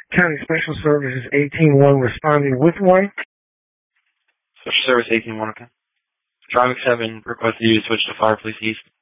County Special Services 18-1 responding with 1. Special Service 18-1, okay. Traffic 7 requested you to switch to Fire Police East.